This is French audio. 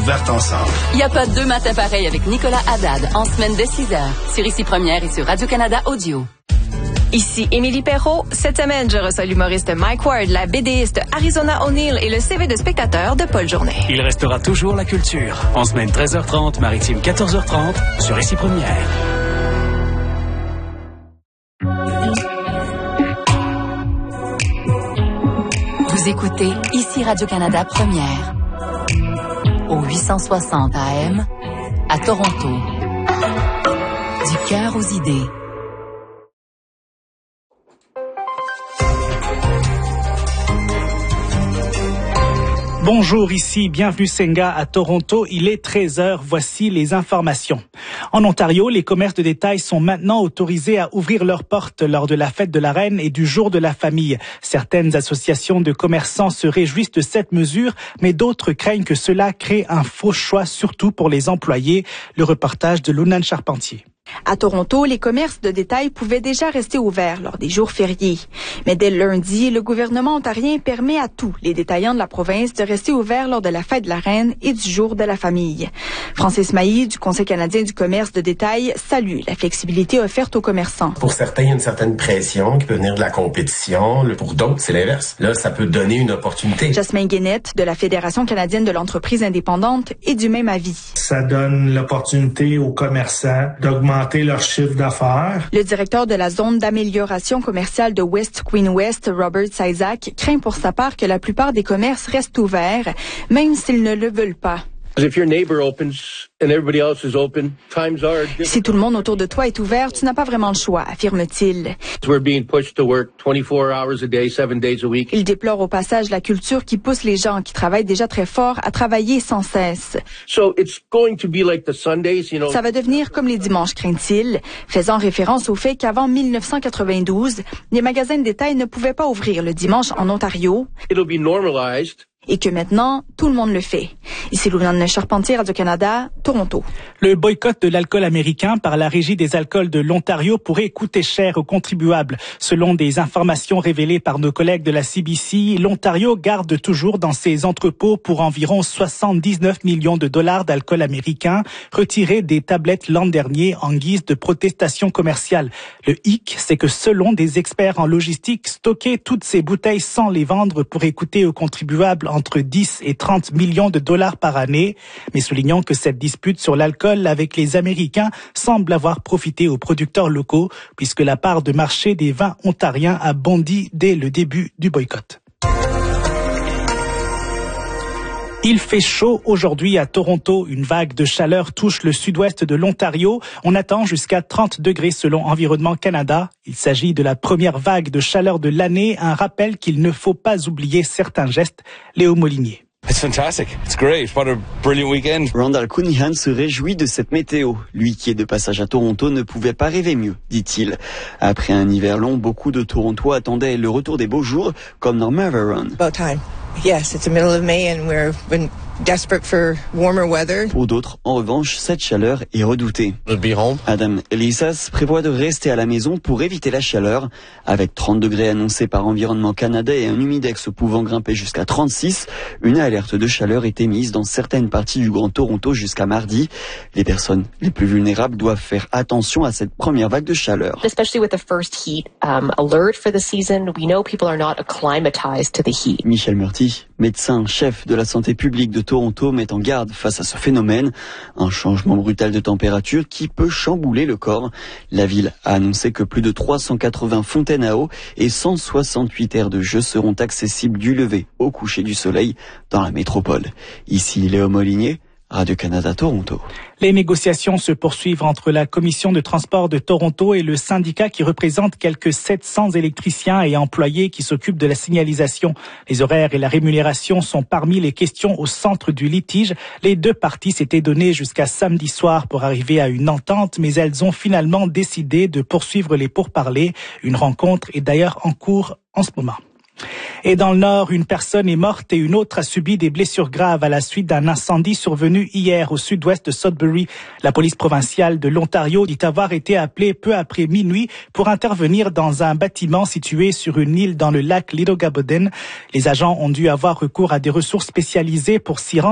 ouverte ensemble. Il n'y a pas deux matins pareils avec Nicolas Haddad en semaine dès 6h sur Ici Première et sur Radio-Canada Audio. Ici Émilie Perrault. Cette semaine, je reçois l'humoriste Mike Ward, la BDiste Arizona O'Neill et le CV de spectateur de Paul Journet. Il restera toujours la culture. En semaine 13h30, maritime 14h30 sur Ici Première. Vous écoutez Ici Radio-Canada Première au 860 AM à Toronto. Du cœur aux idées. Bonjour, ici Bienvenue Senga à Toronto. Il est 13h. Voici les informations. En Ontario, les commerces de détail sont maintenant autorisés à ouvrir leurs portes lors de la fête de la Reine et du jour de la famille. Certaines associations de commerçants se réjouissent de cette mesure, mais d'autres craignent que cela crée un faux choix, surtout pour les employés. Le reportage de Lunane Charpentier. À Toronto, les commerces de détail pouvaient déjà rester ouverts lors des jours fériés. Mais dès lundi, le gouvernement ontarien permet à tous les détaillants de la province de rester ouverts lors de la fête de la Reine et du jour de la famille. Francis Mailly, du Conseil canadien du commerce de détail, salue la flexibilité offerte aux commerçants. Pour certains, il y a une certaine pression qui peut venir de la compétition. Pour d'autres, c'est l'inverse. Là, ça peut donner une opportunité. Jasmin Guénette, de la Fédération canadienne de l'entreprise indépendante, est du même avis. Ça donne l'opportunité aux commerçants d'augmenter leur chiffre d'affaires. Le directeur de la zone d'amélioration commerciale de West Queen West, Robert Isaac, craint pour sa part que la plupart des commerces restent ouverts, même s'ils ne le veulent pas. Si tout le monde autour de toi est ouvert, tu n'as pas vraiment le choix, affirme-t-il. Il déplore au passage la culture qui pousse les gens qui travaillent déjà très fort à travailler sans cesse. Ça va devenir comme les dimanches, craint-il, faisant référence au fait qu'avant 1992, les magasins de détail ne pouvaient pas ouvrir le dimanche en Ontario. Et que maintenant, tout le monde le fait. Ici Lunane Charpentier, Radio-Canada, Toronto. Le boycott de l'alcool américain par la Régie des alcools de l'Ontario pourrait coûter cher aux contribuables. Selon des informations révélées par nos collègues de la CBC, l'Ontario garde toujours dans ses entrepôts pour environ 79 millions de dollars d'alcool américain retiré des tablettes l'an dernier en guise de protestation commerciale. Le hic, c'est que selon des experts en logistique, stocker toutes ces bouteilles sans les vendre pourrait coûter aux contribuables entre 10 et 30 millions de dollars par année. Mais soulignons que cette dispute sur l'alcool avec les Américains semble avoir profité aux producteurs locaux puisque la part de marché des vins ontariens a bondi dès le début du boycott. Il fait chaud aujourd'hui à Toronto. Une vague de chaleur touche le sud-ouest de l'Ontario. On attend jusqu'à 30 degrés selon Environnement Canada. Il s'agit de la première vague de chaleur de l'année. Un rappel qu'il ne faut pas oublier certains gestes. Léo Molinier. It's fantastic. It's great. What a brilliant weekend. Randall Cunningham se réjouit de cette météo. Lui qui est de passage à Toronto ne pouvait pas rêver mieux, dit-il. Après un hiver long, beaucoup de Torontois attendaient le retour des beaux jours, comme Norma Varon. About time. Yes, it's the middle of May and we've been desperate for warmer weather. Pour d'autres, en revanche, cette chaleur est redoutée. Adam Elisas prévoit de rester à la maison pour éviter la chaleur. Avec 30 degrés annoncés par Environnement Canada et un humidex pouvant grimper jusqu'à 36, une alerte de chaleur est émise dans certaines parties du Grand Toronto jusqu'à mardi. Les personnes les plus vulnérables doivent faire attention à cette première vague de chaleur. Especially with the first heat alert for the season, we know people are not acclimatized to the heat. Michel Murty, médecin chef de la santé publique de Toronto, met en garde face à ce phénomène. Un changement brutal de température qui peut chambouler le corps. La ville a annoncé que plus de 380 fontaines à eau et 168 aires de jeu seront accessibles du lever au coucher du soleil dans la métropole. Ici Léo Molinier, Radio-Canada Toronto. Les négociations se poursuivent entre la Commission de transport de Toronto et le syndicat qui représente quelques 700 électriciens et employés qui s'occupent de la signalisation. Les horaires et la rémunération sont parmi les questions au centre du litige. Les deux parties s'étaient données jusqu'à samedi soir pour arriver à une entente, mais elles ont finalement décidé de poursuivre les pourparlers. Une rencontre est d'ailleurs en cours en ce moment. Et dans le Nord, une personne est morte et une autre a subi des blessures graves à la suite d'un incendie survenu hier au sud-ouest de Sudbury. La police provinciale de l'Ontario dit avoir été appelée peu après minuit pour intervenir dans un bâtiment situé sur une île dans le lac Little Gaboden. Les agents ont dû avoir recours à des ressources spécialisées pour s'y rendre.